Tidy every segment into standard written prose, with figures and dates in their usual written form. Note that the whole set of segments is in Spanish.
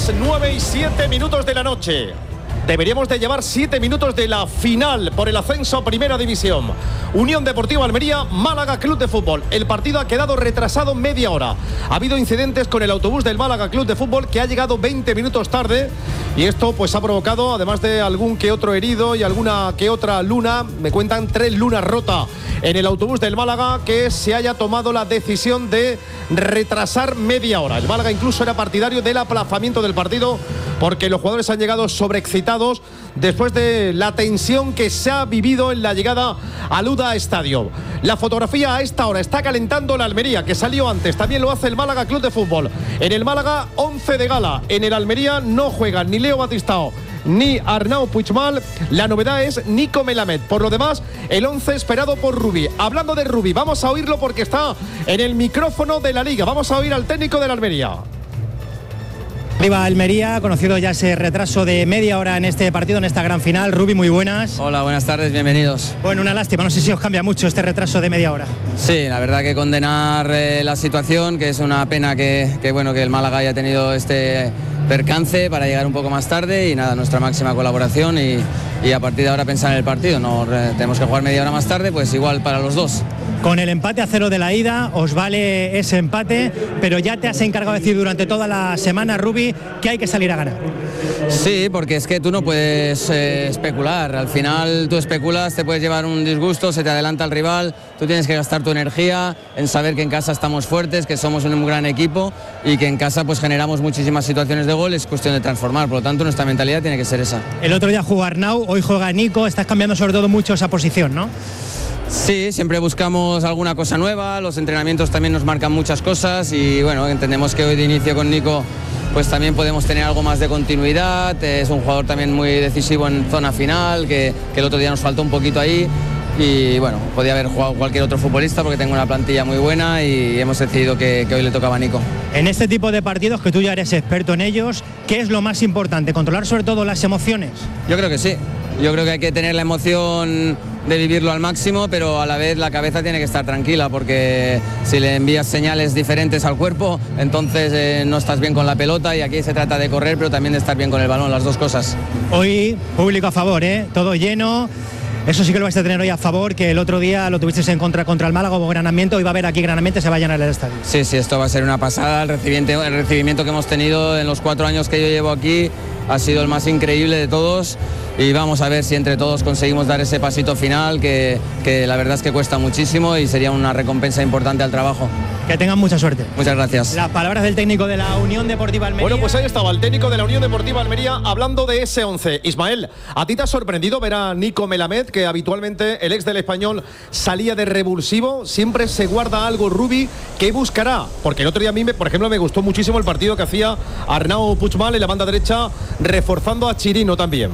las 9:07 de la noche. Deberíamos de llevar 7 minutos de la final por el ascenso a Primera División. Unión Deportiva Almería, Málaga Club de Fútbol. El partido ha quedado retrasado media hora. Ha habido incidentes con el autobús del Málaga Club de Fútbol que ha llegado 20 minutos tarde. Y esto pues ha provocado, además de algún que otro herido y alguna que otra luna, me cuentan 3 lunas rotas en el autobús del Málaga, que se haya tomado la decisión de retrasar media hora. El Málaga incluso era partidario del aplazamiento del partido porque los jugadores han llegado sobreexcitados después de la tensión que se ha vivido en la llegada al UDA Estadio. La fotografía a esta hora está calentando la Almería, que salió antes. También lo hace el Málaga Club de Fútbol. En el Málaga, 11 de gala. En el Almería no juegan ni Leo Batistao ni Arnau Puigmal. La novedad es Nico Melamed. Por lo demás, el 11 esperado por Rubí. Hablando de Rubí, vamos a oírlo porque está en el micrófono de la Liga. Vamos a oír al técnico de la Almería. Arriba Almería, conocido ya ese retraso de media hora en este partido, en esta gran final. Rubí, muy buenas. Hola, buenas tardes, bienvenidos. Bueno, una lástima, no sé si os cambia mucho este retraso de media hora. Sí, la verdad que condenar la situación, que es una pena que el Málaga haya tenido este percance para llegar un poco más tarde, y nada, nuestra máxima colaboración y a partir de ahora pensar en el partido. No tenemos que jugar media hora más tarde, pues igual para los dos. Con el empate a 0 de la ida os vale ese empate, pero ya te has encargado de decir durante toda la semana, Rubí, que hay que salir a ganar. Sí, porque es que tú no puedes especular. Al final tú especulas, te puedes llevar un disgusto, se te adelanta el rival. Tú tienes que gastar tu energía en saber que en casa estamos fuertes, que somos un gran equipo y que en casa pues generamos muchísimas situaciones de gol. Es cuestión de transformar, por lo tanto nuestra mentalidad tiene que ser esa. El otro día jugó Arnau, hoy juega Nico. Estás cambiando sobre todo mucho esa posición, ¿no? Sí, siempre buscamos alguna cosa nueva, los entrenamientos también nos marcan muchas cosas y bueno, entendemos que hoy de inicio con Nico pues también podemos tener algo más de continuidad. Es un jugador también muy decisivo en zona final, que el otro día nos faltó un poquito ahí y bueno, podía haber jugado cualquier otro futbolista porque tengo una plantilla muy buena y hemos decidido que hoy le tocaba a Nico. En este tipo de partidos, que tú ya eres experto en ellos, ¿qué es lo más importante? ¿Controlar sobre todo las emociones? Yo creo que sí, yo creo que hay que tener la emoción de vivirlo al máximo, pero a la vez la cabeza tiene que estar tranquila, porque si le envías señales diferentes al cuerpo, entonces no estás bien con la pelota, y aquí se trata de correr, pero también de estar bien con el balón, las dos cosas. Hoy, público a favor, todo lleno. Eso sí que lo vais a tener hoy a favor, que el otro día lo tuvisteis en contra el Málaga, hubo gran ambiente, hoy va a haber aquí gran ambiente, se va a llenar el estadio. Sí, esto va a ser una pasada. El recibimiento que hemos tenido en los 4 años que yo llevo aquí ha sido el más increíble de todos, y vamos a ver si entre todos conseguimos dar ese pasito final, que la verdad es que cuesta muchísimo y sería una recompensa importante al trabajo. Que tengan mucha suerte. Muchas gracias. Las palabras del técnico de la Unión Deportiva Almería. Bueno, pues ahí estaba el técnico de la Unión Deportiva Almería hablando de ese 11. Ismael, ¿a ti te ha sorprendido ver a Nico Melamed, que habitualmente el ex del Español salía de revulsivo? Siempre se guarda algo, Rubí, que buscará, porque el otro día a mí, por ejemplo, me gustó muchísimo el partido que hacía Arnau Puigmal en la banda derecha, reforzando a Chirino también.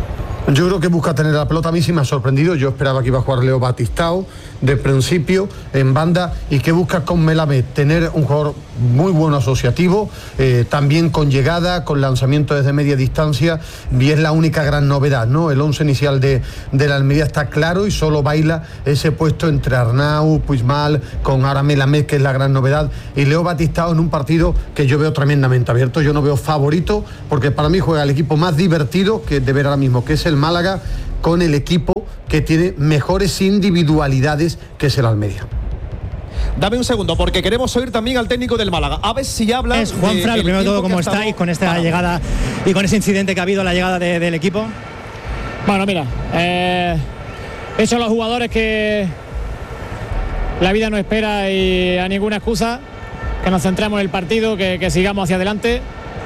Yo creo que busca tener la pelota. A mí sí me ha sorprendido. Yo esperaba que iba a jugar Leo Batistao de principio en banda, y que busca con Melamed tener un jugador muy bueno asociativo, también con llegada, con lanzamiento desde media distancia, y es la única gran novedad, ¿no? El 11 inicial de la Almería está claro y solo baila ese puesto entre Arnau, Puigmal, con ahora Melamed, que es la gran novedad, y Leo Batistao en un partido que yo veo tremendamente abierto. Yo no veo favorito, porque para mí juega el equipo más divertido que de ver ahora mismo, que es el Málaga, con el equipo que tiene mejores individualidades, que es el Almería. Dame un segundo, porque queremos oír también al técnico del Málaga. A ver si habla. Es Juanfran, primero de todo, ¿cómo estáis con esta llegada y con ese incidente que ha habido a la llegada del equipo? Bueno, mira, esos los jugadores que la vida no espera y a ninguna excusa, que nos centremos en el partido, que sigamos hacia adelante.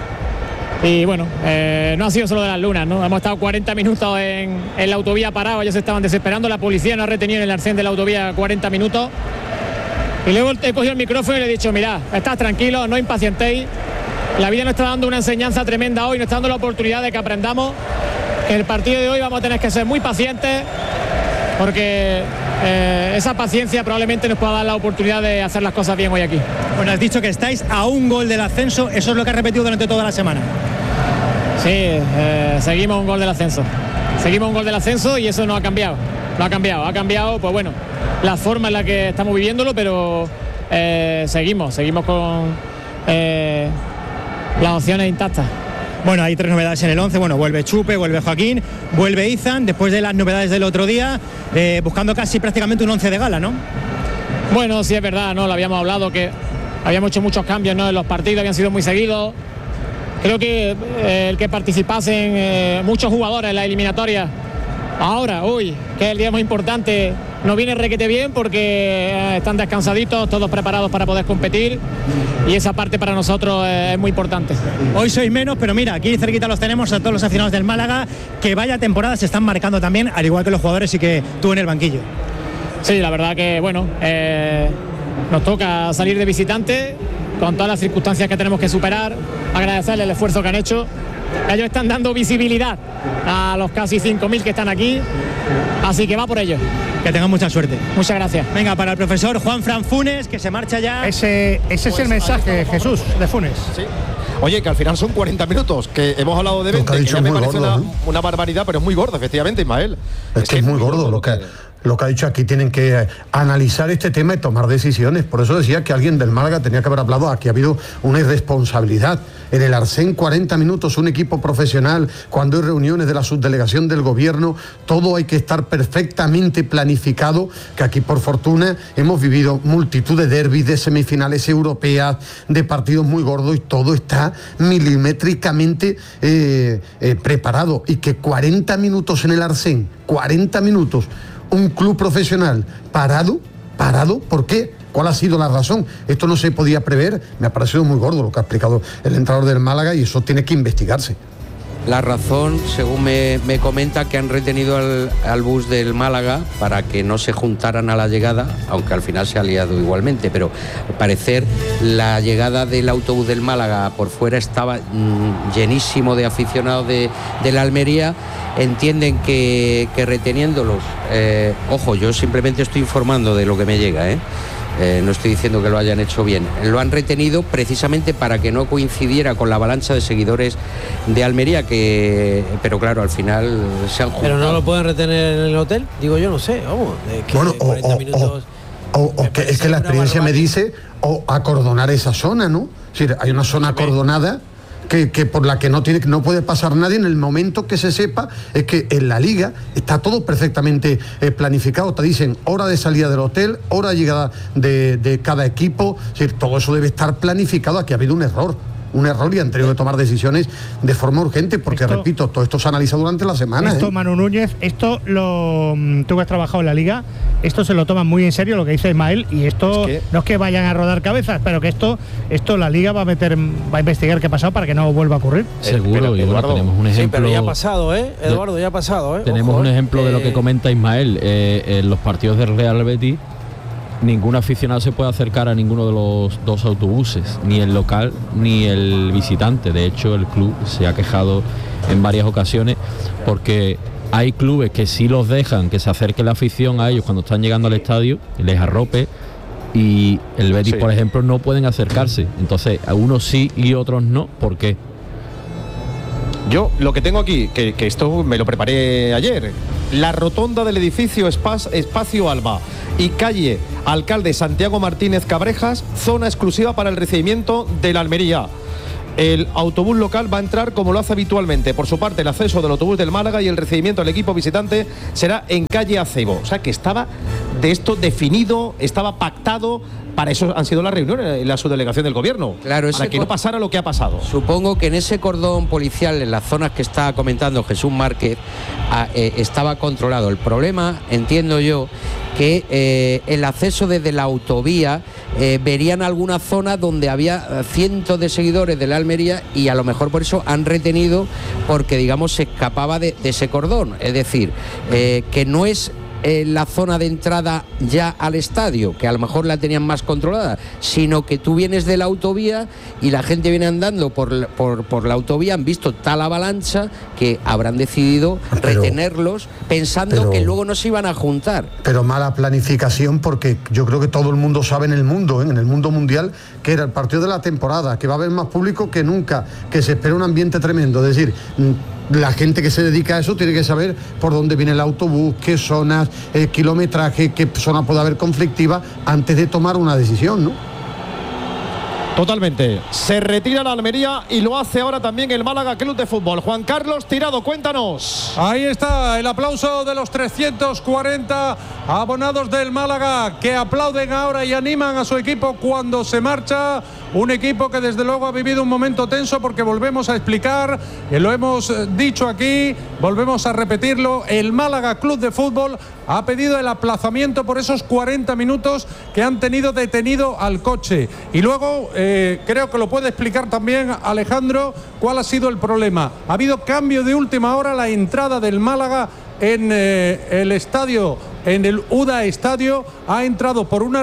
Y bueno, no ha sido solo de las lunas, ¿no? Hemos estado 40 minutos en la autovía parados, ellos se estaban desesperando, la policía nos ha retenido en el arcén de la autovía 40 minutos. Y luego he cogido el micrófono y le he dicho, mirad, estad tranquilos, no impacientéis. La vida nos está dando una enseñanza tremenda hoy, nos está dando la oportunidad de que aprendamos. En el partido de hoy vamos a tener que ser muy pacientes, porque esa paciencia probablemente nos pueda dar la oportunidad de hacer las cosas bien hoy aquí. Bueno, has dicho que estáis a un gol del ascenso, eso es lo que has repetido durante toda la semana. Sí, seguimos un gol del ascenso. Seguimos un gol del ascenso y eso no ha cambiado. No ha cambiado. Ha cambiado, pues bueno, la forma en la que estamos viviéndolo, pero seguimos con las opciones intactas. Bueno, hay 3 novedades en el 11. Bueno, vuelve Chupe, vuelve Joaquín, vuelve Izan, después de las novedades del otro día, buscando casi prácticamente un 11 de gala, ¿no? Bueno, sí es verdad, ¿no? Lo habíamos hablado, que habíamos hecho muchos cambios, ¿no? En los partidos, habían sido muy seguidos. Creo que el que participasen muchos jugadores en la eliminatoria, ahora, hoy, que es el día más importante, nos viene requete bien porque están descansaditos, todos preparados para poder competir, y esa parte para nosotros es muy importante. Hoy sois menos, pero mira, aquí cerquita los tenemos a todos los aficionados del Málaga, que vaya temporada se están marcando también, al igual que los jugadores y que tú en el banquillo. Sí, la verdad que, bueno, nos toca salir de visitante con todas las circunstancias que tenemos que superar, agradecerles el esfuerzo que han hecho. Ellos están dando visibilidad a los casi 5.000 que están aquí, así que va por ello. Que tengan mucha suerte. Muchas gracias. Venga, para el profesor Juanfran Funes, que se marcha ya. Ese es el mensaje, Jesús, de Funes. Sí. Oye, que al final son 40 minutos, que hemos hablado de 20, que ya me parece una barbaridad, pero es muy gordo, efectivamente, Ismael. Es que es muy gordo lo que ha dicho aquí. Tienen que analizar este tema y tomar decisiones. Por eso decía que alguien del Málaga tenía que haber hablado. Aquí ha habido una irresponsabilidad. En el Arsén, 40 minutos, un equipo profesional, cuando hay reuniones de la subdelegación del gobierno, todo hay que estar perfectamente planificado, que aquí por fortuna hemos vivido multitud de derbis, de semifinales europeas, de partidos muy gordos, y todo está milimétricamente preparado. Y que 40 minutos en el Arsén, 40 minutos, un club profesional parado, ¿por qué? ¿Cuál ha sido la razón? Esto no se podía prever. Me ha parecido muy gordo lo que ha explicado el entrenador del Málaga, y eso tiene que investigarse. La razón, según me comenta, que han retenido al bus del Málaga para que no se juntaran a la llegada, aunque al final se ha liado igualmente, pero al parecer la llegada del autobús del Málaga por fuera estaba llenísimo de aficionados de la Almería. Entienden que reteniéndolos, ojo, yo simplemente estoy informando de lo que me llega, no estoy diciendo que lo hayan hecho bien. Lo han retenido precisamente para que no coincidiera con la avalancha de seguidores de Almería, pero claro, al final se han juntado. ¿Pero no lo pueden retener en el hotel? Digo yo, no sé, vamos. Bueno, 40 minutos es que la experiencia me dice, o acordonar esa zona, ¿no? Es decir, hay una zona acordonada que por la que no puede pasar nadie. En el momento que se sepa, es que en la liga está todo perfectamente planificado. Te dicen hora de salida del hotel, hora de llegada de cada equipo. Es decir, todo eso debe estar planificado. Aquí ha habido un error y han tenido que tomar decisiones de forma urgente, porque repito, todo esto se ha analizado durante la semana. Manu Núñez, tú que has trabajado en la liga, esto se lo toman muy en serio, lo que dice Ismael, y esto no es que vayan a rodar cabezas, pero que esto la liga va a investigar qué ha pasado para que no vuelva a ocurrir. Seguro, y bueno, tenemos un ejemplo. Sí, pero ya ha pasado, Eduardo, ya ha pasado, Tenemos un ejemplo de lo que comenta Ismael. En los partidos del Real Betis, ningún aficionado se puede acercar a ninguno de los dos autobuses, ni el local ni el visitante. De hecho, el club se ha quejado en varias ocasiones porque hay clubes que sí los dejan que se acerque la afición a ellos cuando están llegando al estadio, les arrope, y el Betis, por ejemplo, no pueden acercarse. Entonces, a unos sí y otros no. ¿Por qué? Yo lo que tengo aquí, que esto me lo preparé ayer, la rotonda del edificio Espacio Alba y calle Alcalde Santiago Martínez Cabrejas, zona exclusiva para el recibimiento de la Almería. El autobús local va a entrar como lo hace habitualmente. Por su parte, el acceso del autobús del Málaga y el recibimiento del equipo visitante será en calle Acebo. O sea que estaba de esto definido, estaba pactado. Para eso han sido las reuniones en la subdelegación del gobierno. Claro, para que no pasara lo que ha pasado. Supongo que en ese cordón policial, en las zonas que está comentando Jesús Márquez, estaba controlado. El problema, entiendo yo, que el acceso desde la autovía verían alguna zona donde había cientos de seguidores de la Almería, y a lo mejor por eso han retenido, porque digamos se escapaba de ese cordón. Es decir, que no es la zona de entrada ya al estadio, que a lo mejor la tenían más controlada, sino que tú vienes de la autovía y la gente viene andando por la autovía, han visto tal avalancha que habrán decidido retenerlos pensando que luego no se iban a juntar. Pero mala planificación, porque yo creo que todo el mundo sabe en el mundo mundial, que era el partido de la temporada, que va a haber más público que nunca, que se espera un ambiente tremendo. Es decir, la gente que se dedica a eso tiene que saber por dónde viene el autobús, qué zonas, kilometraje, qué zona puede haber conflictiva, antes de tomar una decisión, ¿no? Totalmente. Se retira la Almería y lo hace ahora también el Málaga Club de Fútbol. Juan Carlos Tirado, cuéntanos. Ahí está el aplauso de los 340 abonados del Málaga que aplauden ahora y animan a su equipo cuando se marcha. Un equipo que desde luego ha vivido un momento tenso, porque volvemos a explicar, lo hemos dicho aquí, volvemos a repetirlo, el Málaga Club de Fútbol ha pedido el aplazamiento por esos 40 minutos que han tenido detenido al coche. Y luego creo que lo puede explicar también Alejandro cuál ha sido el problema. Ha habido cambio de última hora, la entrada del Málaga en el estadio, en el UDA Estadio, ha entrado por una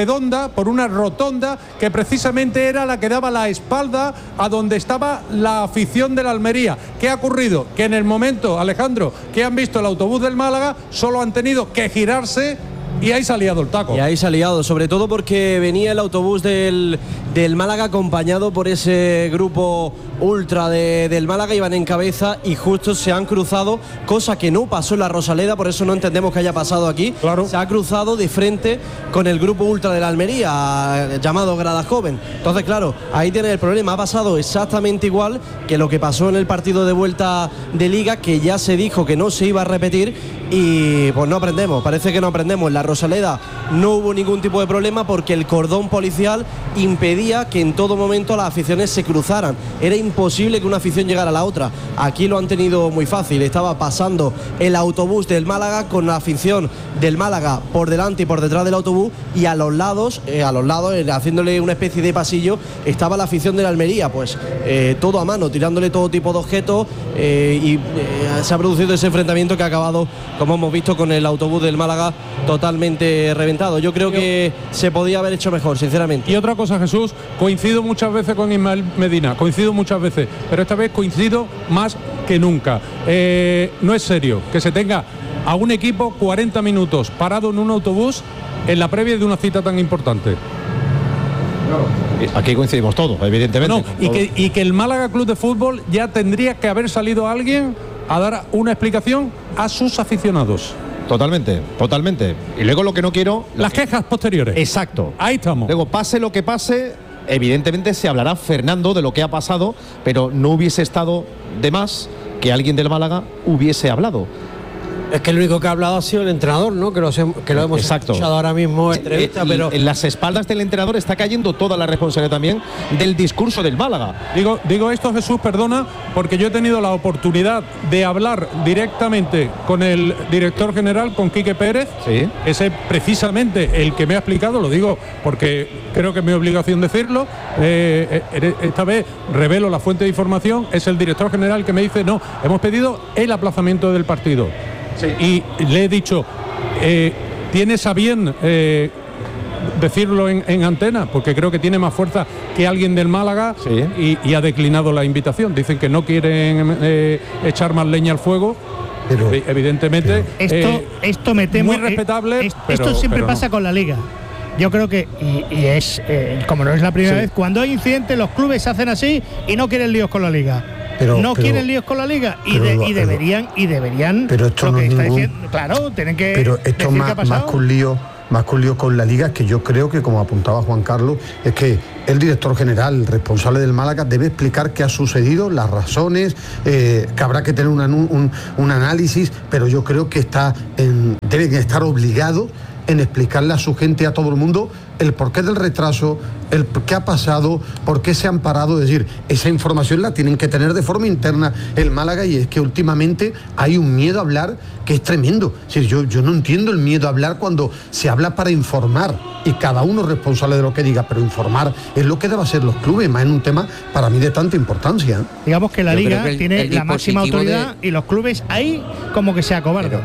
rotonda que precisamente era la que daba la espalda a donde estaba la afición de la Almería. ¿Qué ha ocurrido? Que en el momento, Alejandro, que han visto el autobús del Málaga, solo han tenido que girarse y ahí se ha liado el taco. Y ahí se ha liado, sobre todo porque venía el autobús del Málaga acompañado por ese grupo ultra del Málaga, iban en cabeza y justo se han cruzado, cosa que no pasó en la Rosaleda, por eso no entendemos que haya pasado aquí. Claro. Se ha cruzado de frente con el grupo ultra de la Almería, llamado Grada Joven. Entonces, claro, ahí tiene el problema. Ha pasado exactamente igual que lo que pasó en el partido de vuelta de Liga, que ya se dijo que no se iba a repetir y pues no aprendemos, parece que no aprendemos. En la Rosaleda no hubo ningún tipo de problema porque el cordón policial impedía que en todo momento las aficiones se cruzaran. Era imposible que una afición llegara a la otra. Aquí lo han tenido muy fácil. Estaba pasando el autobús del Málaga con la afición del Málaga por delante y por detrás del autobús, y a los lados, haciéndole una especie de pasillo, estaba la afición de la Almería, pues todo a mano, tirándole todo tipo de objetos, y se ha producido ese enfrentamiento que ha acabado, como hemos visto, con el autobús del Málaga totalmente reventado. Yo creo que se podía haber hecho mejor, sinceramente. Y otra cosa, Jesús, coincido muchas veces con Ismael Medina, coincido muchas veces, pero esta vez coincido más que nunca. No es serio que se tenga a un equipo 40 minutos parado en un autobús en la previa de una cita tan importante. Aquí coincidimos todos, evidentemente. No, y que el Málaga Club de Fútbol ya tendría que haber salido alguien a dar una explicación a sus aficionados. Totalmente, totalmente. Y luego lo que no quiero... Las quejas posteriores. Exacto. Ahí estamos. Luego, pase lo que pase, evidentemente se hablará, Fernando, de lo que ha pasado, pero no hubiese estado de más que alguien del Málaga hubiese hablado. Es que el único que ha hablado ha sido el entrenador, ¿no? Que lo hemos escuchado ahora mismo en entrevista, pero en las espaldas del entrenador está cayendo toda la responsabilidad también del discurso del Málaga. Digo esto, Jesús, perdona, porque yo he tenido la oportunidad de hablar directamente con el director general, con Quique Pérez. Sí. Ese precisamente el que me ha explicado, lo digo porque creo que es mi obligación decirlo. Esta vez revelo la fuente de información, es el director general que me dice: no, hemos pedido el aplazamiento del partido. Sí. Y le he dicho, ¿tienes a bien decirlo en antena? Porque creo que tiene más fuerza que alguien del Málaga. Sí. Y ha declinado la invitación. Dicen que no quieren echar más leña al fuego. Pero, evidentemente, esto me temo, muy respetable. Esto siempre pasa con la Liga. Yo creo que, y es, como no es la primera vez, cuando hay incidentes los clubes hacen así y no quieren líos con la Liga. Quieren líos con la Liga y deberían. Pero esto lo no que es está ningún, diciendo, claro, tienen que. Pero esto más que un lío con la Liga, es que yo creo que, como apuntaba Juan Carlos, es que el director general, el responsable del Málaga, debe explicar qué ha sucedido, las razones, que habrá que tener un análisis, pero yo creo que deben estar obligados en explicarle a su gente, a todo el mundo, el porqué del retraso, el qué ha pasado, por qué se han parado. Es decir, esa información la tienen que tener de forma interna el Málaga, y es que últimamente hay un miedo a hablar que es tremendo. Es decir, yo no entiendo el miedo a hablar cuando se habla para informar, y cada uno es responsable de lo que diga, pero informar es lo que deben hacer los clubes, más en un tema para mí de tanta importancia. Digamos que la Liga tiene la máxima autoridad y los clubes ahí como que se acobardan.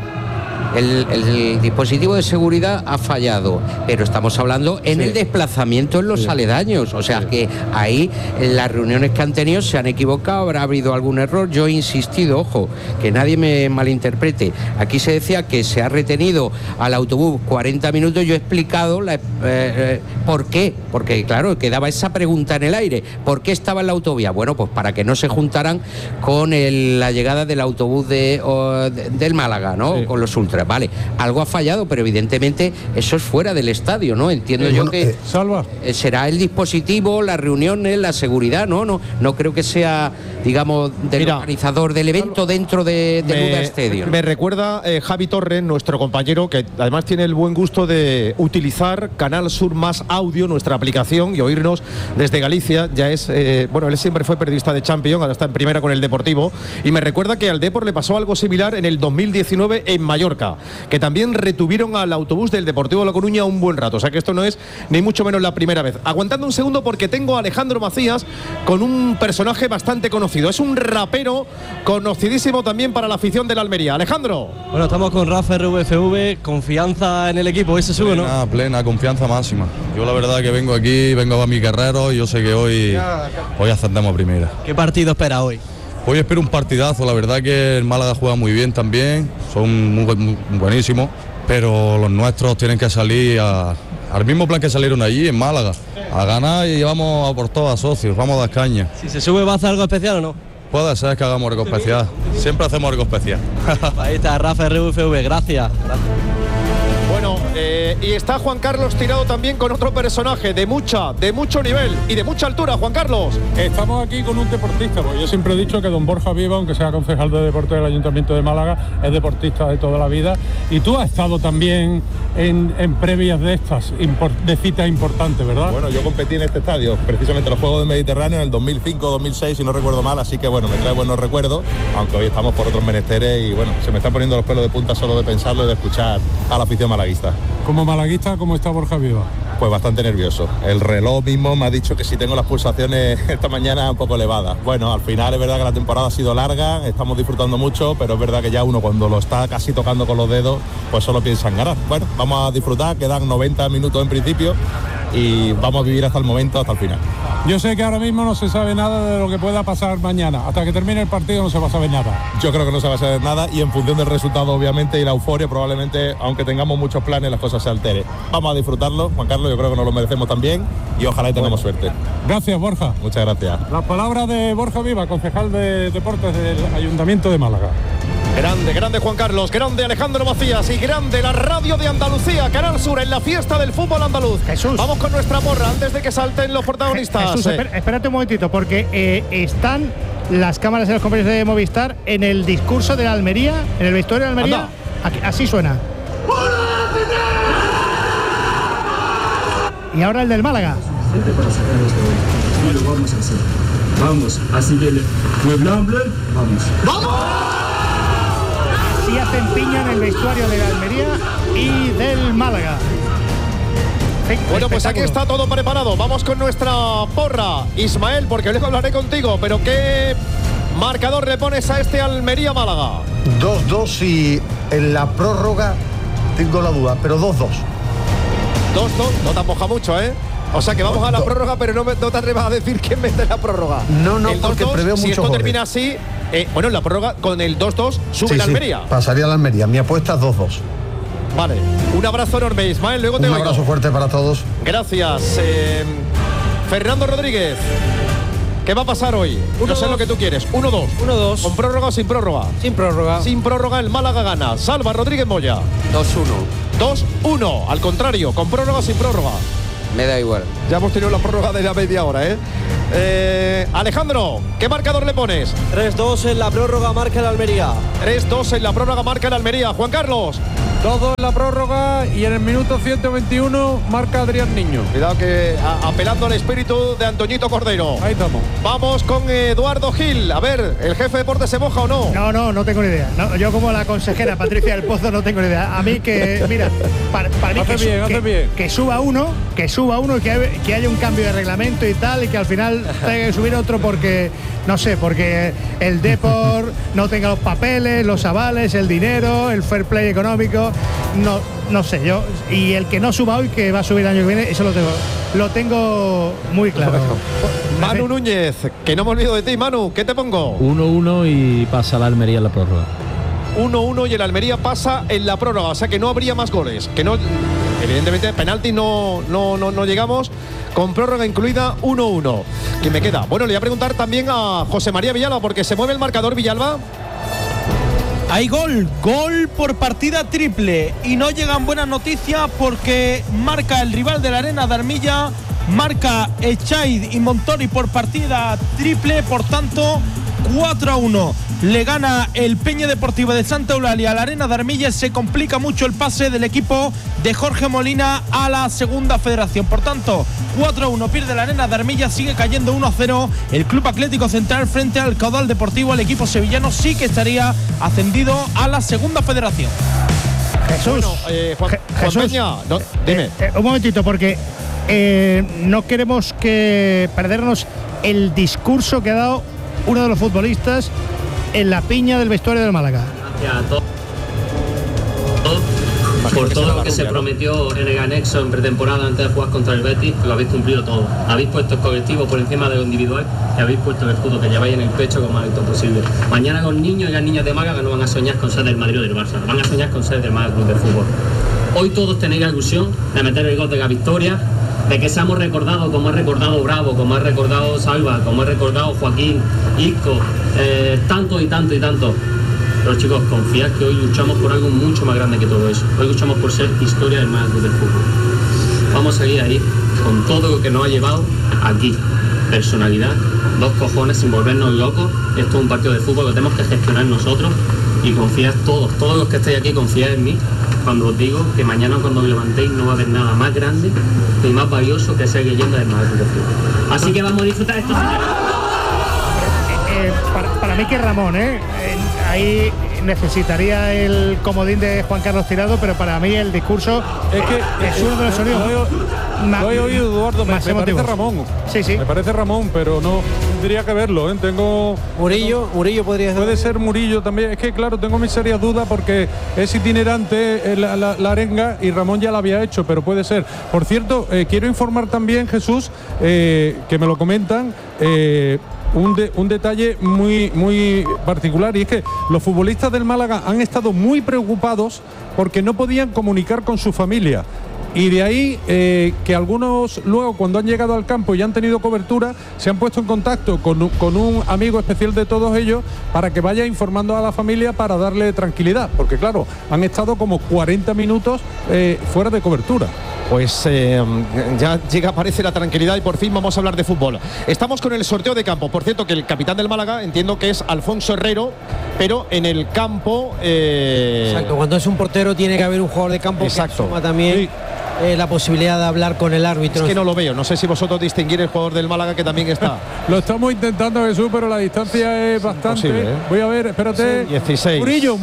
El dispositivo de seguridad ha fallado, pero estamos hablando en el desplazamiento en los aledaños, o sea que ahí en las reuniones que han tenido se han equivocado, habrá habido algún error. Yo he insistido, ojo, que nadie me malinterprete, aquí se decía que se ha retenido al autobús 40 minutos, yo he explicado por qué, porque claro, quedaba esa pregunta en el aire, ¿por qué estaba en la autovía? Bueno, pues para que no se juntaran con la llegada del autobús del Málaga, ¿no? Sí. Con los ultras. demostrar. Vale, algo ha fallado, pero evidentemente eso es fuera del estadio, ¿no? Entiendo yo que será el dispositivo, las reuniones, la seguridad, no creo que sea, digamos, del organizador del evento dentro del Buda Stadium. Me recuerda Javi Torres, nuestro compañero, que además tiene el buen gusto de utilizar Canal Sur Más Audio, nuestra aplicación, y oírnos desde Galicia. Ya es, bueno, él siempre fue periodista de Champions, ahora está en primera con el Deportivo, y me recuerda que al Depor le pasó algo similar en el 2019 en Mallorca, que también retuvieron al autobús del Deportivo de La Coruña un buen rato. O sea que esto no es ni mucho menos la primera vez. Aguantando un segundo porque tengo a Alejandro Macías con un personaje bastante conocido. Es un rapero conocidísimo también para la afición de la Almería. Alejandro. Bueno, estamos con Rafa RVFV, confianza en el equipo, ¿ese sube o no? Plena, confianza máxima. Yo la verdad que vengo aquí, vengo a mi carrero y yo sé que hoy ascendemos a primera. ¿Qué partido espera hoy? Hoy espero un partidazo, la verdad que el Málaga juega muy bien también, son muy buenísimos, pero los nuestros tienen que salir al mismo plan que salieron allí en Málaga, a ganar y vamos a por todas, socios, vamos a dar caña. Si se sube, ¿va a hacer algo especial o no? Puede ser que hagamos algo especial, siempre hacemos algo especial. Ahí está Rafa RVFV, gracias. Bueno, y está Juan Carlos tirado también con otro personaje de mucho nivel y de mucha altura. Juan Carlos. Estamos aquí con un deportista, porque yo siempre he dicho que don Borja Viva, aunque sea concejal de deporte del Ayuntamiento de Málaga, es deportista de toda la vida. Y tú has estado también en previas de estas, de citas importantes, ¿verdad? Bueno, yo competí en este estadio, precisamente los Juegos del Mediterráneo, en el 2005-2006, si no recuerdo mal, así que bueno, me trae buenos recuerdos, aunque hoy estamos por otros menesteres y bueno, se me están poniendo los pelos de punta solo de pensarlo y de escuchar a la afición malaguista. Como malaguista, ¿cómo está Borja Viva? Pues bastante nervioso. El reloj mismo me ha dicho que si tengo las pulsaciones esta mañana un poco elevadas. Bueno, al final es verdad que la temporada ha sido larga, estamos disfrutando mucho, pero es verdad que ya uno cuando lo está casi tocando con los dedos, pues solo piensa en ganar. Bueno, vamos a disfrutar, quedan 90 minutos en principio y vamos a vivir hasta el momento, hasta el final. Yo sé que ahora mismo no se sabe nada de lo que pueda pasar mañana. Hasta que termine el partido no se va a saber nada. Yo creo que no se va a saber nada y en función del resultado, obviamente, y la euforia, probablemente, aunque tengamos muchos planes, las cosas se alteren. Vamos a disfrutarlo, Juan Carlos, yo creo que nos lo merecemos también y ojalá y tengamos suerte. Gracias, Borja. Muchas gracias. Las palabras de Borja Viva, concejal de Deportes del Ayuntamiento de Málaga. Grande Juan Carlos, grande Alejandro Macías y grande la radio de Andalucía, Canal Sur, en la fiesta del fútbol andaluz. Jesús. Vamos con nuestra porra antes de que salten los protagonistas. Jesús, espérate un momentito, porque están las cámaras de los compañeros de Movistar en el discurso de la Almería, en el vestuario de Almería. Aquí, así suena. Y ahora el del Málaga. Vamos a hacer. Vamos, así que vamos. ¡Vamos! Sí hacen piña en el vestuario de la Almería y del Málaga. Bueno, pues aquí está todo preparado. Vamos con nuestra porra. Ismael, porque luego hablaré contigo, pero ¿qué marcador le pones a este Almería-Málaga? 2-2 y en la prórroga tengo la duda, pero 2-2. 2-2, no te moja mucho, ¿eh? O sea que vamos a la prórroga, pero no te atrevas a decir quién mete la prórroga. No, porque preveo mucho. Si esto termina así, bueno, en la prórroga con el 2-2 sube la Almería. Pasaría la Almería. Mi apuesta es 2-2. Vale, un abrazo enorme, Ismael. Luego te un abrazo fuerte para todos. Gracias. Fernando Rodríguez, ¿qué va a pasar hoy? No sé lo que tú quieres. 1-2. 1-2. ¿Con prórroga o sin prórroga? Sin prórroga. Sin prórroga, el Málaga gana. Salva Rodríguez Moya. 2-1. 2-1. Al contrario, con prórroga o sin prórroga. Me da igual. Ya hemos tenido la prórroga de la media hora, Alejandro, ¿qué marcador le pones? 3-2 en la prórroga, marca el Almería. 3-2 en la prórroga, marca el Almería. Juan Carlos. 2-2 en la prórroga y en el minuto 121 marca Adrián Niño. Cuidado que apelando al espíritu de Antoñito Cordero. Ahí estamos. Vamos con Eduardo Gil. A ver, ¿el jefe de deporte se moja o no? No tengo ni idea. No, yo como la consejera Patricia del Pozo no tengo ni idea. A mí que, mira, para mí que suba uno y que haya un cambio de reglamento y tal, y que al final tenga que subir otro porque, no sé, porque el Depor no tenga los papeles, los avales, el dinero, el fair play económico. No sé, yo. Y el que no suba hoy, que va a subir el año que viene, eso lo tengo muy claro. Manu Núñez, que no me olvido de ti, Manu, ¿qué te pongo? 1-1 y pasa la Almería en la prórroga. 1-1 y el Almería pasa en la prórroga, o sea que no habría más goles. Que no, evidentemente, penalti no llegamos. Con prórroga incluida, 1-1. ¿Quién me queda? Bueno, le voy a preguntar también a José María Villalba, porque se mueve el marcador, Villalba. Hay gol por partida triple y no llegan buenas noticias porque marca el rival de la Arena de Armilla, marca Echaid y Montori por partida triple, por tanto 4-1 le gana el Peña Deportiva de Santa Eulalia a la Arena de Armilla. Se complica mucho el pase del equipo de Jorge Molina a la segunda federación, por tanto 4-1 pierde la Arena de Armilla, sigue cayendo 1-0 el Club Atlético Central frente al Caudal Deportivo. El equipo sevillano sí que estaría ascendido a la segunda federación. Jesús, Juan Peña, dime. Un momentito, porque no queremos perdernos el discurso que ha dado uno de los futbolistas en la piña del vestuario del Málaga. Gracias a todos por todo lo que se prometió en el anexo en pretemporada antes de jugar contra el Betis, que lo habéis cumplido todo. Habéis puesto el colectivo por encima de lo individual y habéis puesto el escudo que lleváis en el pecho lo más alto posible. Mañana los niños y las niñas de Málaga no van a soñar con ser del Madrid o del Barça, van a soñar con ser del Málaga Club de Fútbol. Hoy todos tenéis la ilusión de meter el gol de la victoria, de que seamos recordados como ha recordado Bravo, como ha recordado Salva, como ha recordado Joaquín, Isco, tanto y tanto y tanto. Pero chicos, confiad que hoy luchamos por algo mucho más grande que todo eso. Hoy luchamos por ser historia del Málaga Club de Fútbol. Vamos a seguir ahí con todo lo que nos ha llevado aquí. Personalidad, 2 cojones sin volvernos locos. Esto es un partido de fútbol que tenemos que gestionar nosotros y confiad todos los que estáis aquí, confiad en mí cuando os digo que mañana cuando os levantéis no va a haber nada más grande y más valioso que ser leyenda del Málaga Club de Fútbol. Así que vamos a disfrutar esto. Para mí que Ramón, ahí necesitaría el comodín de Juan Carlos Tirado, pero para mí el discurso es uno de los sonidos. Lo he oído, Eduardo, me parece Ramón. Sí. Me parece Ramón, pero no tendría que verlo. Tengo Murillo podría ser. Puede ser Murillo también. Es que claro, tengo mis serias dudas porque es itinerante la arenga y Ramón ya la había hecho, pero puede ser. Por cierto, quiero informar también, Jesús, que me lo comentan. Un detalle muy particular, y es que los futbolistas del Málaga han estado muy preocupados porque no podían comunicar con su familia. Y de ahí que algunos luego, cuando han llegado al campo y han tenido cobertura, se han puesto en contacto con un amigo especial de todos ellos para que vaya informando a la familia para darle tranquilidad, porque claro, han estado como 40 minutos fuera de cobertura. Pues ya aparece la tranquilidad y por fin vamos a hablar de fútbol. Estamos con el sorteo de campo. Por cierto, que el capitán del Málaga entiendo que es Alfonso Herrero, pero en el campo... Exacto, cuando es un portero tiene que haber un jugador de campo. Exacto. Que asuma también... Sí. La posibilidad de hablar con el árbitro. Es que no lo veo, no sé si vosotros distinguir el jugador del Málaga que también está. Lo estamos intentando, Jesús, pero la distancia es bastante. Imposible, ¿eh? Voy a ver, espérate. 16.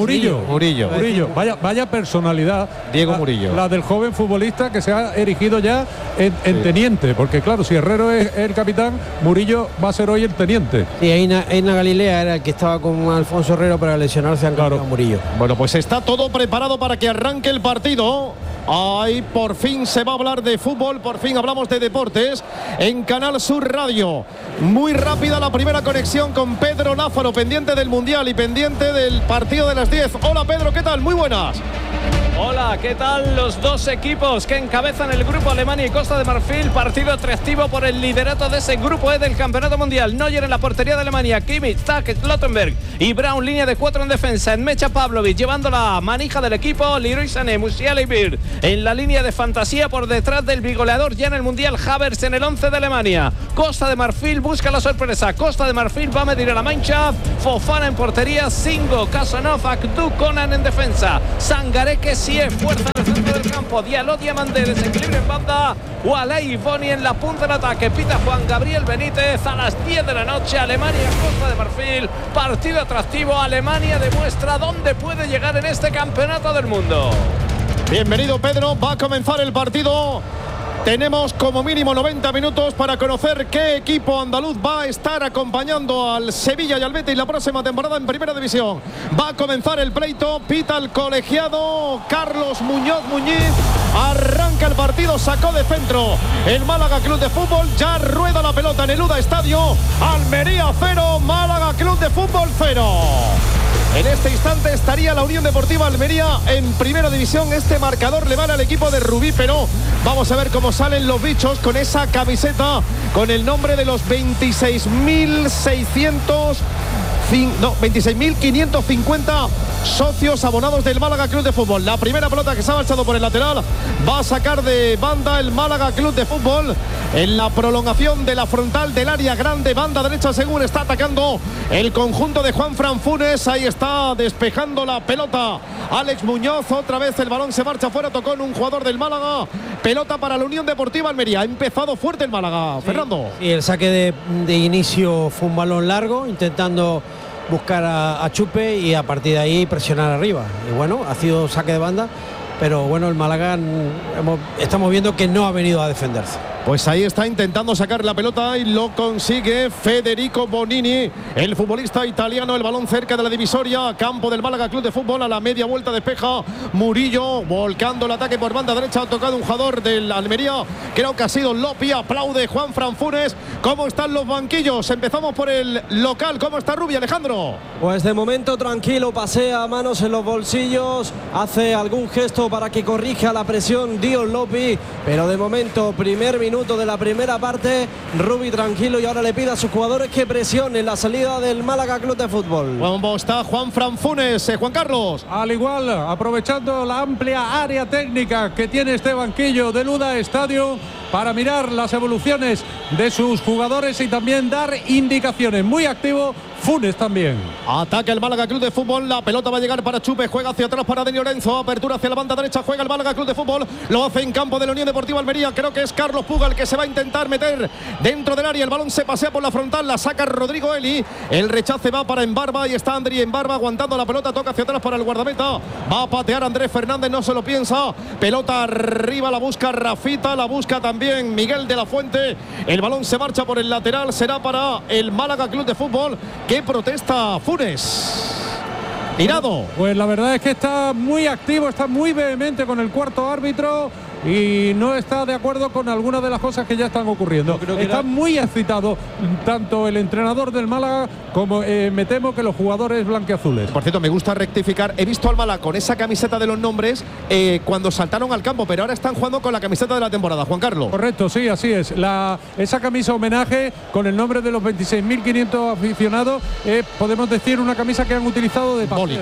Murillo. Vaya personalidad. Diego Murillo. La del joven futbolista que se ha erigido ya en teniente, porque claro, si Herrero es el capitán, Murillo va a ser hoy el teniente. Sí, Eina Galilea era el que estaba con Alfonso Herrero para lesionarse, han cambiado a Murillo. Bueno, pues está todo preparado para que arranque el partido. Ay, por fin se va a hablar de fútbol, por fin hablamos de deportes en Canal Sur Radio. Muy rápida la primera conexión con Pedro Lázaro, pendiente del Mundial y pendiente del partido de las 10. Hola Pedro, ¿qué tal? Muy buenas. Hola, ¿qué tal los dos equipos que encabezan el grupo Alemania y Costa de Marfil? Partido atractivo por el liderato de ese grupo E del Campeonato Mundial. Neuer en la portería de Alemania, Kimmich, Tack, Slottenberg y Braun, línea de 4 en defensa. En Mecha Pavlovic llevando la manija del equipo, Leroy Sané, Musiala y Bird en la línea de fantasía por detrás del bigoleador ya en el Mundial, Havertz en el 11 de Alemania. Costa de Marfil busca la sorpresa. Costa de Marfil va a medir a la Mannschaft. Fofana en portería, Singo, Casanov, Akdu, Conan en defensa. Sangaré, que sí es fuerza en el centro del campo. Diallo, Diamandé, desequilibrio en banda. Walay y Boni en la punta del ataque. Pita Juan Gabriel Benítez a las 10 de la noche. Alemania, Costa de Marfil. Partido atractivo. Alemania demuestra dónde puede llegar en este campeonato del mundo. Bienvenido Pedro, va a comenzar el partido. Tenemos como mínimo 90 minutos para conocer qué equipo andaluz va a estar acompañando al Sevilla y al Betis la próxima temporada en Primera División. Va a comenzar el pleito, pita el colegiado Carlos Muñiz. Arranca el partido, sacó de centro el Málaga Club de Fútbol. Ya rueda la pelota en el UDA Estadio. Almería 0, Málaga Club de Fútbol 0. En este instante estaría la Unión Deportiva Almería en primera división. Este marcador le vale al equipo de Rubí, pero vamos a ver cómo salen los bichos con esa camiseta con el nombre de los 26.550 socios abonados del Málaga Club de Fútbol. La primera pelota que se ha marchado por el lateral va a sacar de banda el Málaga Club de Fútbol en la prolongación de la frontal del área grande, banda derecha, según está atacando el conjunto de Juanfran Funes. Ahí está despejando la pelota Alex Muñoz. Otra vez el balón se marcha fuera, tocó en un jugador del Málaga. Pelota para la Unión Deportiva Almería. Ha empezado fuerte el Málaga, sí. Fernando. Y el saque de inicio fue un balón largo, intentando buscar a Chupe y a partir de ahí presionar arriba. Y bueno, ha sido saque de banda, pero bueno, el Málaga estamos viendo que no ha venido a defenderse. Pues ahí está intentando sacar la pelota y lo consigue Federico Bonini, el futbolista italiano. El balón cerca de la divisoria, campo del Málaga Club de Fútbol. A la media vuelta despeja Murillo, volcando el ataque por banda derecha. Ha tocado un jugador del Almería, creo que ha sido Lopi. Aplaude Juanfran Funes. ¿Cómo están los banquillos? Empezamos por el local. ¿Cómo está Rubí, Alejandro? Pues de momento tranquilo, pasea manos en los bolsillos, hace algún gesto para que corrija la presión Dion Lopi, pero de momento primer minuto de la primera parte, Rubí tranquilo, y ahora le pide a sus jugadores que presionen la salida del Málaga Club de Fútbol. ¿Cómo está Juanfran Funes, Juan Carlos? Al igual, aprovechando la amplia área técnica que tiene este banquillo del UDA Estadio para mirar las evoluciones de sus jugadores y también dar indicaciones. Muy activo Funes también. Ataca el Málaga Club de Fútbol. La pelota va a llegar para Chupe. Juega hacia atrás para Dani Lorenzo. Apertura hacia la banda derecha. Juega el Málaga Club de Fútbol. Lo hace en campo de la Unión Deportiva Almería. Creo que es Carlos Puga el que se va a intentar meter dentro del área. El balón se pasea por la frontal. La saca Rodrigo Eli. El rechace va para Embarba. Y está Andri Embarba aguantando la pelota. Toca hacia atrás para el guardameta. Va a patear Andrés Fernández. No se lo piensa. Pelota arriba. La busca Rafita. La busca también Miguel de la Fuente. El balón se marcha por el lateral. Será para el Málaga Club de Fútbol. ¿Qué protesta Funes? Tirado. Pues la verdad es que está muy activo, está muy vehemente con el cuarto árbitro y no está de acuerdo con algunas de las cosas que ya están ocurriendo. Está muy excitado tanto el entrenador del Málaga como me temo que los jugadores blanquiazules. Por cierto, me gusta rectificar. He visto al Málaga con esa camiseta de los nombres cuando saltaron al campo, pero ahora están jugando con la camiseta de la temporada. Juan Carlos. Correcto, sí, así es. Esa camisa homenaje con el nombre de los 26.500 aficionados, podemos decir una camisa que han utilizado de paseo.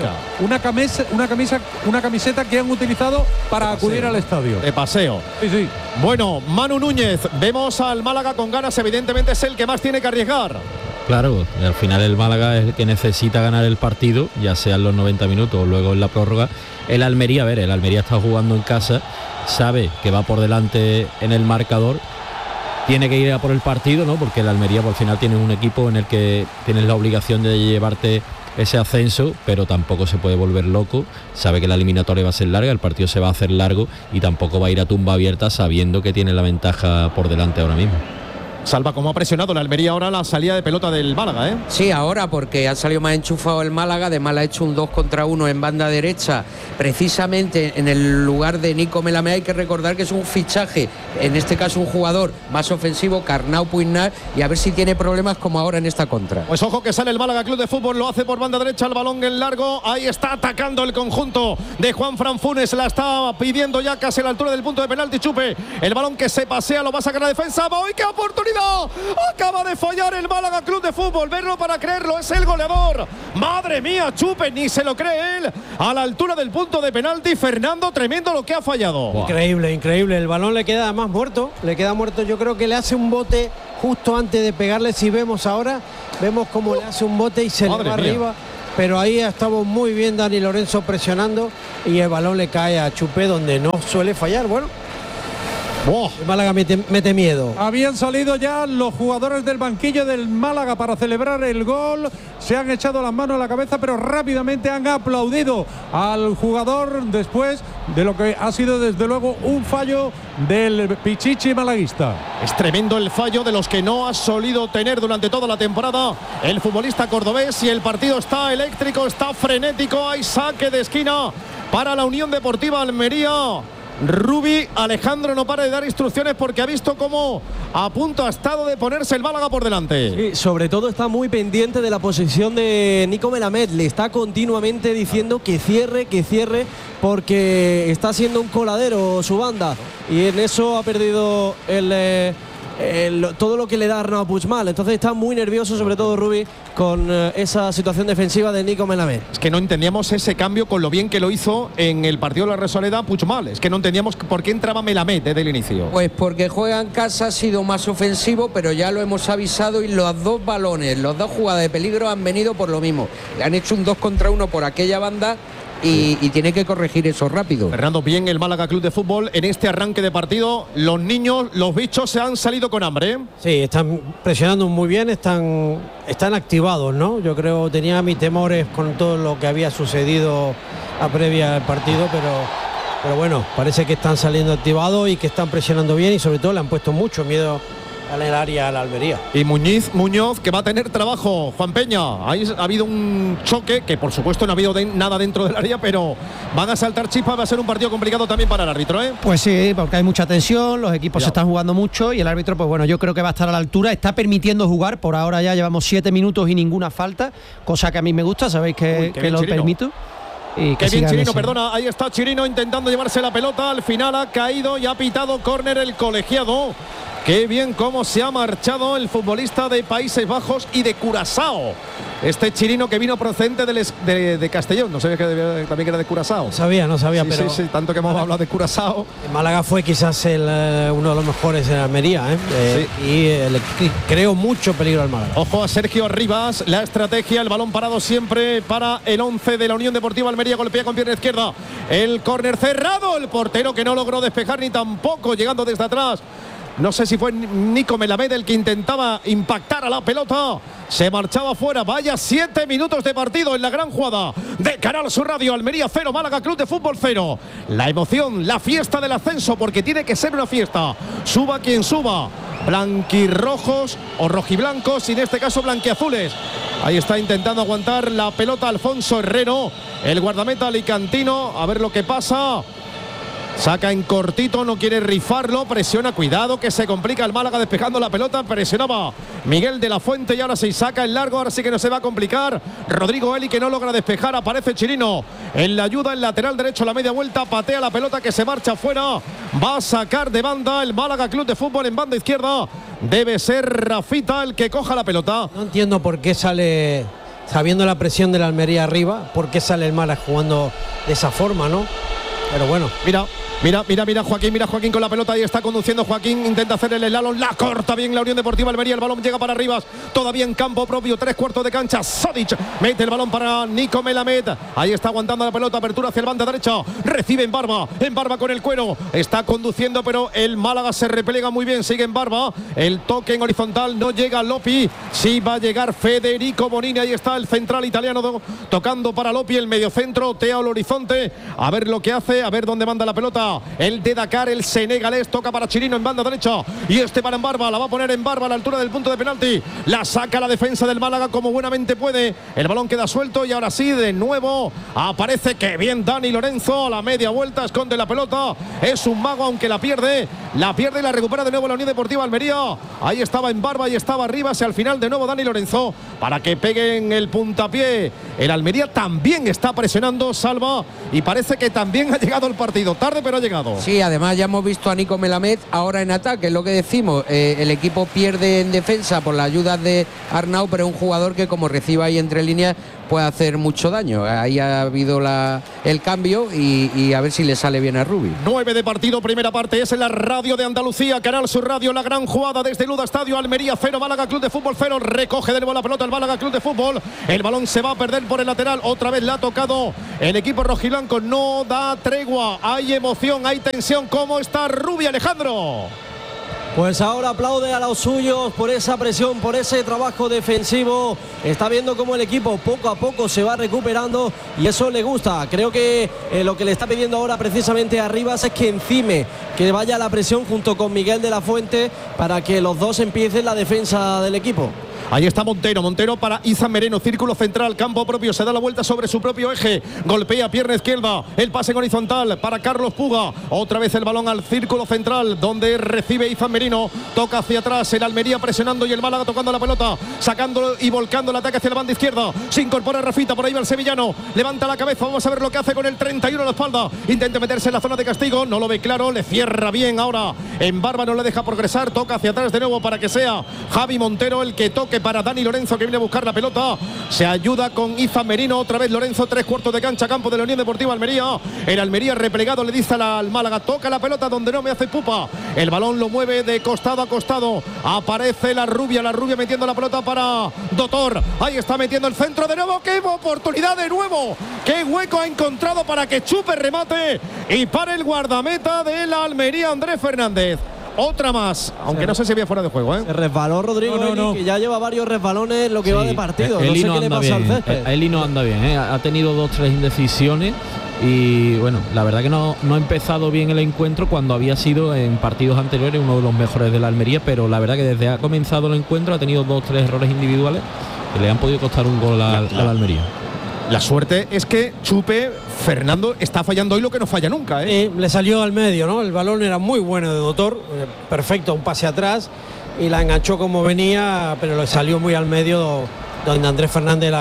Una camiseta que han utilizado para acudir al estadio. De paseo. Sí, sí. Bueno, Manu Núñez, vemos al Málaga con ganas, evidentemente es el que más tiene que arriesgar. Claro, al final el Málaga es el que necesita ganar el partido, ya sea en los 90 minutos o luego en la prórroga. El Almería, el Almería está jugando en casa, sabe que va por delante en el marcador, tiene que ir a por el partido, ¿no? Porque el Almería por final tiene un equipo en el que tienes la obligación de llevarte ese ascenso, pero tampoco se puede volver loco. Sabe que la eliminatoria va a ser larga, el partido se va a hacer largo y tampoco va a ir a tumba abierta sabiendo que tiene la ventaja por delante ahora mismo. Salva, cómo ha presionado la Almería ahora la salida de pelota del Málaga, ¿eh? Sí, ahora porque ha salido más enchufado el Málaga, además ha hecho un 2 contra 1 en banda derecha, precisamente en el lugar de Nico Melamé. Hay que recordar que es un fichaje, en este caso un jugador más ofensivo, Carnau Puignar, y a ver si tiene problemas como ahora en esta contra. Pues ojo que sale el Málaga Club de Fútbol, lo hace por banda derecha, el balón en largo, ahí está atacando el conjunto de Juanfran Funes, la está pidiendo ya casi a la altura del punto de penalti Chupe, el balón que se pasea, lo va a sacar a defensa, ¡ay, qué oportunidad! Acaba de fallar el Málaga Club de Fútbol, verlo para creerlo, es el goleador. Madre mía, Chupe, ni se lo cree él. A la altura del punto de penalti, Fernando, tremendo lo que ha fallado. Increíble, increíble. El balón le queda además muerto, yo creo que le hace un bote justo antes de pegarle. Si vemos ahora, vemos cómo le hace un bote y se le va arriba. Pero ahí estaba muy bien Dani Lorenzo presionando y el balón le cae a Chupe donde no suele fallar. Bueno, el Málaga mete miedo. Habían salido ya los jugadores del banquillo del Málaga para celebrar el gol. Se han echado las manos a la cabeza, pero rápidamente han aplaudido al jugador después de lo que ha sido desde luego un fallo del Pichichi malaguista. Es tremendo el fallo de los que no ha solido tener durante toda la temporada el futbolista cordobés, y el partido está eléctrico, está frenético. Hay saque de esquina para la Unión Deportiva Almería. Rubi. Alejandro no para de dar instrucciones porque ha visto cómo a punto ha estado de ponerse el Málaga por delante. Sí, sobre todo está muy pendiente de la posición de Nico Melamed. Le está continuamente diciendo que cierre, porque está haciendo un coladero su banda. Y en eso ha perdido todo lo que le da Arnau Puigmal. Entonces está muy nervioso, sobre todo Rubi, con esa situación defensiva de Nico Melamed. Es que no entendíamos ese cambio con lo bien que lo hizo en el partido de la Resoleda Puigmal. Es que no entendíamos por qué entraba Melamed desde el inicio. Pues porque juega en casa, ha sido más ofensivo, pero ya lo hemos avisado y los dos balones, las dos jugadas de peligro han venido por lo mismo. Le han hecho un 2 contra 1 por aquella banda. Y tiene que corregir eso rápido. Fernando, bien el Málaga Club de Fútbol en este arranque de partido. Los niños, los bichos se han salido con hambre. Sí, están presionando muy bien, están activados, ¿no? Yo creo, tenía mis temores con todo lo que había sucedido a previa al partido, pero bueno, parece que están saliendo activados y que están presionando bien y sobre todo le han puesto mucho miedo en el área a la Almería. Y Muñoz, que va a tener trabajo. Juan Peña, ahí ha habido un choque que por supuesto no ha habido nada dentro del área, pero van a saltar chispas. Va a ser un partido complicado también para el árbitro, ¿eh? Pues sí, porque hay mucha tensión, los equipos se están jugando mucho y el árbitro, pues bueno, yo creo que va a estar a la altura, está permitiendo jugar. Por ahora ya llevamos 7 minutos y ninguna falta, cosa que a mí me gusta, sabéis que lo permito. Y qué bien Chirino, perdona, ahí está Chirino intentando llevarse la pelota, al final ha caído y ha pitado córner el colegiado. Qué bien cómo se ha marchado el futbolista de Países Bajos y de Curazao. Este Chirino que vino procedente de Castellón, no sabía que también era de Curazao. No sabía, sí, pero sí, tanto que hemos hablado de Curazao. Málaga fue quizás uno de los mejores en Almería, y le creó mucho peligro al Málaga. Ojo a Sergio Rivas, la estrategia, el balón parado siempre para el 11 de la Unión Deportiva Almería, golpea con pierna izquierda, el córner cerrado, el portero que no logró despejar ni tampoco llegando desde atrás. No sé si fue Nico Melamed el que intentaba impactar a la pelota. Se marchaba fuera. Vaya 7 minutos de partido en la gran jugada de Canal Sur Radio. Almería 0, Málaga Club de Fútbol 0. La emoción, la fiesta del ascenso, porque tiene que ser una fiesta. Suba quien suba. Blanquirrojos o rojiblancos, y en este caso blanquiazules. Ahí está intentando aguantar la pelota Alfonso Herrero, el guardameta alicantino. A ver lo que pasa. Saca en cortito, no quiere rifarlo, presiona, cuidado que se complica el Málaga despejando la pelota, presionaba Miguel de la Fuente y ahora se saca el largo, ahora sí que no se va a complicar. Rodrigo Eli que no logra despejar, aparece Chirino en la ayuda, el lateral derecho, la media vuelta, patea la pelota que se marcha afuera, va a sacar de banda el Málaga Club de Fútbol en banda izquierda, debe ser Rafita el que coja la pelota. No entiendo por qué sale, sabiendo la presión de la Almería arriba, por qué sale el Málaga jugando de esa forma, ¿no? Pero bueno, mira Joaquín con la pelota, ahí está conduciendo Joaquín, intenta hacer el slalom, la corta bien la Unión Deportiva Almería, el balón llega para Rivas, todavía en campo propio, 3/4 de cancha, Sodic mete el balón para Nico Melamed, ahí está aguantando la pelota, apertura hacia el banda derecha, recibe en Barba con el cuero, está conduciendo pero el Málaga se replega muy bien, sigue en Barba, el toque en horizontal, no llega Lopi, sí va a llegar Federico Bonini, ahí está el central italiano tocando para Lopi, el mediocentro, tea al horizonte, a ver lo que hace, a ver dónde manda la pelota. El de Dakar, el senegalés, toca para Chirino en banda derecha y este para en Barba, la va a poner en Barba a la altura del punto de penalti, la saca la defensa del Málaga como buenamente puede, el balón queda suelto y ahora sí de nuevo aparece, que bien Dani Lorenzo a la media vuelta, esconde la pelota, es un mago aunque la pierde y la recupera de nuevo la Unión Deportiva Almería, ahí estaba en Barba y estaba arriba, y al final de nuevo Dani Lorenzo para que peguen el puntapié, el Almería también está presionando, salva y parece que también ha llegado el partido, tarde pero llegado. Sí, además ya hemos visto a Nico Melamed ahora en ataque, es lo que decimos, el equipo pierde en defensa por la ayuda de Arnau, pero es un jugador que como reciba ahí entre líneas puede hacer mucho daño. Ahí ha habido el cambio y a ver si le sale bien a Rubi. 9 de partido, primera parte, es en la radio de Andalucía, Canal Sur Radio, la gran jugada desde Luda Estadio, Almería 0, Málaga Club de Fútbol 0, recoge de nuevo la pelota el Málaga Club de Fútbol, el balón se va a perder por el lateral, otra vez la ha tocado el equipo rojiblanco, no da tregua, hay emoción, hay tensión. ¿Cómo está Rubi, Alejandro? Pues ahora aplaude a los suyos por esa presión, por ese trabajo defensivo. Está viendo cómo el equipo poco a poco se va recuperando y eso le gusta. Creo que lo que le está pidiendo ahora precisamente a Rivas es que encime, que vaya a la presión junto con Miguel de la Fuente para que los dos empiecen la defensa del equipo. Ahí está Montero para Izan Merino, círculo central, campo propio, se da la vuelta sobre su propio eje, golpea pierna izquierda, el pase en horizontal para Carlos Puga, otra vez el balón al círculo central, donde recibe Izan Merino, toca hacia atrás, el Almería presionando y el Málaga tocando la pelota, sacando y volcando el ataque hacia la banda izquierda, se incorpora Rafita, por ahí va el sevillano, levanta la cabeza, vamos a ver lo que hace con el 31 a la espalda, intenta meterse en la zona de castigo, no lo ve claro, le cierra bien ahora, en Barba no le deja progresar, toca hacia atrás de nuevo para que sea Javi Montero el que toque para Dani Lorenzo, que viene a buscar la pelota, se ayuda con Izan Merino, otra vez Lorenzo, 3/4 de cancha, campo de la Unión Deportiva Almería, el Almería replegado le dice al Málaga, toca la pelota donde no me hace pupa, el balón lo mueve de costado a costado, aparece la rubia metiendo la pelota para Dotor, ahí está metiendo el centro de nuevo, qué oportunidad de nuevo, qué hueco ha encontrado para que Chupe remate y para el guardameta de la Almería, Andrés Fernández. Otra más, aunque no sé si había fuera de juego, ¿eh? Se resbaló Rodrigo, no. Que ya lleva varios resbalones lo que va de partido. No sé qué le pasa al césped. Eli no anda bien, ¿eh? Ha tenido 2-3 indecisiones y bueno, la verdad que no ha empezado bien el encuentro cuando había sido en partidos anteriores uno de los mejores de la Almería, pero la verdad que desde ha comenzado el encuentro ha tenido 2-3 errores individuales que le han podido costar un gol a la Almería. La suerte es que Chupe, Fernando, está fallando hoy lo que no falla nunca, ¿eh? Le salió al medio, ¿no? El balón era muy bueno de Dotor, perfecto, un pase atrás y la enganchó como venía, pero le salió muy al medio, donde Andrés Fernández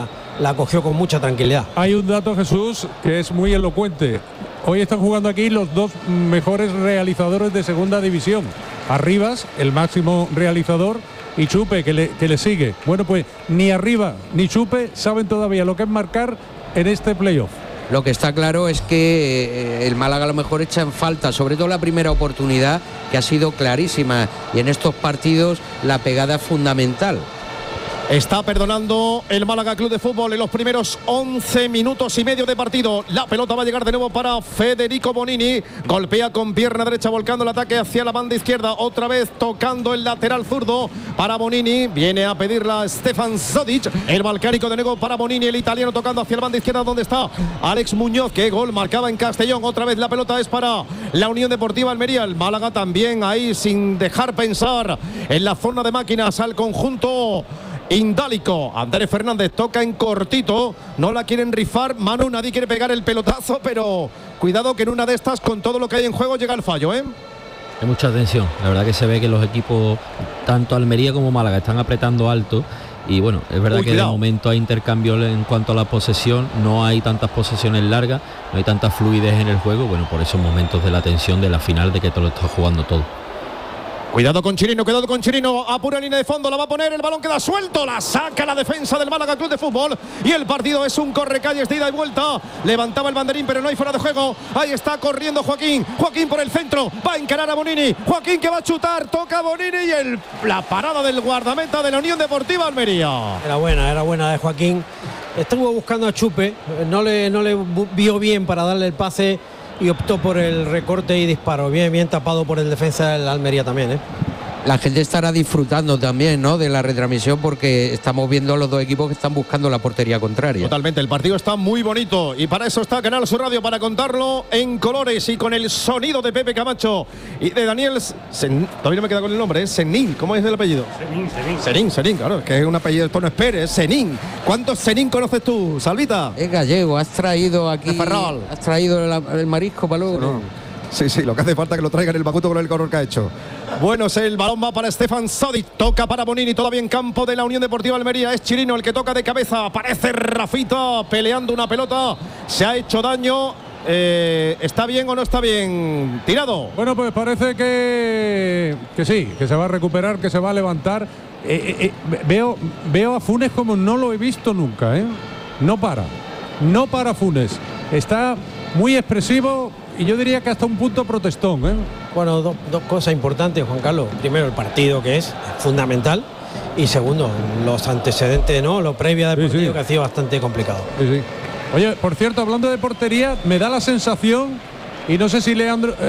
la cogió con mucha tranquilidad. Hay un dato, Jesús, que es muy elocuente. Hoy están jugando aquí los dos mejores realizadores de segunda división. Arribas, el máximo realizador, y Chupe, que le sigue. Bueno, pues ni Arriba ni Chupe saben todavía lo que es marcar en este playoff. Lo que está claro es que el Málaga a lo mejor echa en falta, sobre todo la primera oportunidad, que ha sido clarísima, y en estos partidos la pegada es fundamental. Está perdonando el Málaga Club de Fútbol en los primeros 11 minutos y medio de partido. La pelota va a llegar de nuevo para Federico Bonini. Golpea con pierna derecha, volcando el ataque hacia la banda izquierda. Otra vez tocando el lateral zurdo para Bonini. Viene a pedirla Stefan Zodic. El balcánico de nuevo para Bonini. El italiano tocando hacia la banda izquierda donde está Alex Muñoz. Que gol marcaba en Castellón. Otra vez la pelota es para la Unión Deportiva Almería. El Málaga también ahí sin dejar pensar en la zona de máquinas al conjunto indálico. Andrés Fernández toca en cortito, no la quieren rifar, Manu, nadie quiere pegar el pelotazo, pero cuidado que en una de estas, con todo lo que hay en juego, llega el fallo, ¿eh? Hay mucha tensión, la verdad que se ve que los equipos, tanto Almería como Málaga, están apretando alto. Y bueno, es verdad que de momento hay intercambio en cuanto a la posesión, no hay tantas posesiones largas, no hay tanta fluidez en el juego, bueno, por esos momentos de la tensión de la final, de que te lo está jugando todo. Cuidado con Chirino, apura línea de fondo, la va a poner, el balón queda suelto, la saca la defensa del Málaga Club de Fútbol y el partido es un correcalles de ida y vuelta. Levantaba el banderín, pero no hay fuera de juego. Ahí está corriendo Joaquín por el centro, va a encarar a Bonini, Joaquín que va a chutar, toca a Bonini y la parada del guardameta de la Unión Deportiva Almería. Era buena de Joaquín. Estuvo buscando a Chupe, no le vio bien para darle el pase y optó por el recorte y disparo. Bien tapado por el defensa del Almería también, ¿eh? La gente estará disfrutando también, ¿no?, de la retransmisión, porque estamos viendo a los dos equipos que están buscando la portería contraria. Totalmente, el partido está muy bonito y para eso está Canal Sur Radio, para contarlo en colores y con el sonido de Pepe Camacho y de Daniel todavía no me queda con el nombre, es Senín. ¿Cómo es el apellido? Senín, claro, es que es un apellido, esto no es Pérez, es Senín. ¿Cuántos Senín conoces tú, Salvita? Es gallego, has traído aquí, has traído el marisco para luego. No. Sí, lo que hace falta es que lo traigan el Bacuto con el color que ha hecho. Bueno, el balón va para Stefan Zodic, toca para Bonini, todavía en campo de la Unión Deportiva Almería. Es Chirino el que toca de cabeza, aparece Rafita peleando una pelota, se ha hecho daño. ¿Está bien o no está bien tirado? Bueno, pues parece que sí, que se va a recuperar, que se va a levantar. Veo a Funes como no lo he visto nunca, ¿eh? No para Funes, está muy expresivo. Y yo diría que hasta un punto protestón, ¿eh? Bueno, dos cosas importantes, Juan Carlos. Primero, el partido, que es fundamental. Y segundo, los antecedentes, ¿no? Lo previo del partido, que ha sido bastante complicado. Sí. Oye, por cierto, hablando de portería, me da la sensación, y no sé si Leandro